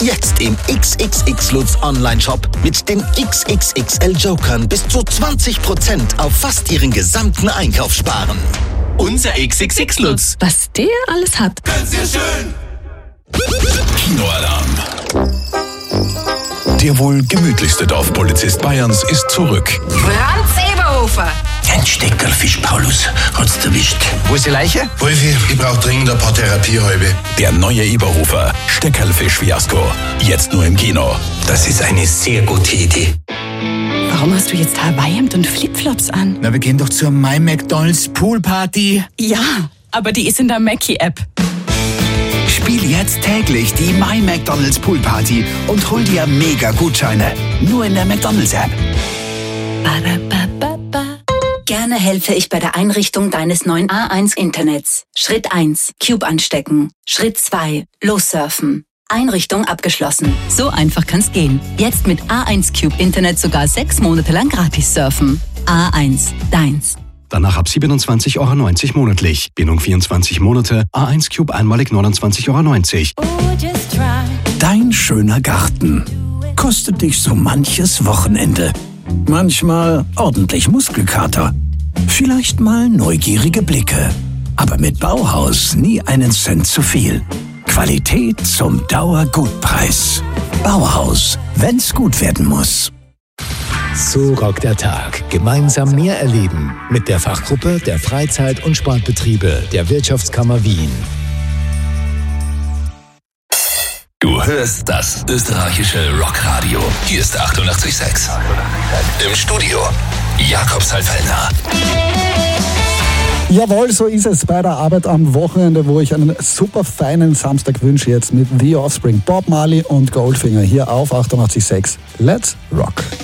Jetzt im XXX Lutz Online-Shop mit den XXXL Jokern bis zu 20% auf fast Ihren gesamten Einkauf sparen. Unser XXX Lutz. Was der alles hat. Ganz sehr schön. Kinoalarm. Der wohl gemütlichste Dorfpolizist Bayerns ist zurück. Franz Eberhofer. Ein Steckerlfisch, Paulus, hat's erwischt. Wo ist die Leiche? Wolfi, ich brauch dringend ein paar Therapiehalbe. Der neue Eberhofer, Steckerlfisch-Fiasko. Jetzt nur im Kino. Das ist eine sehr gute Idee. Warum hast du jetzt Hawaii-Hemd und Flipflops an? Na, wir gehen doch zur My McDonald's Poolparty. Ja, aber die ist in der Mackie-App. Spiel jetzt täglich die My McDonald's Poolparty und hol dir Mega-Gutscheine. Nur in der McDonald's-App. Gerne helfe ich bei der Einrichtung deines neuen A1-Internets. Schritt 1. Cube anstecken. Schritt 2. Lossurfen. Einrichtung abgeschlossen. So einfach kann's gehen. Jetzt mit A1 Cube Internet sogar 6 Monate lang gratis surfen. A1. Deins. Danach ab 27,90 € monatlich. Bindung 24 Monate. A1 Cube einmalig 29,90 €. Dein schöner Garten kostet dich so manches Wochenende. Manchmal ordentlich Muskelkater. Vielleicht mal neugierige Blicke. Aber mit Bauhaus nie einen Cent zu viel. Qualität zum Dauergutpreis. Bauhaus, wenn's gut werden muss. So rockt der Tag. Gemeinsam mehr erleben mit der Fachgruppe der Freizeit- und Sportbetriebe der Wirtschaftskammer Wien. Du hörst das österreichische Rockradio. Hier ist 88,6. Im Studio Jakob Salfellner. Jawohl, so ist es bei der Arbeit am Wochenende, wo ich einen super feinen Samstag wünsche jetzt mit The Offspring, Bob Marley und Goldfinger hier auf 88,6. Let's rock!